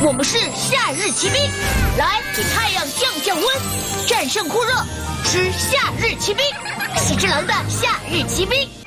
我们是夏日骑兵，来给太阳降降温，战胜酷热，吃夏日骑兵，喜之郎的夏日骑兵。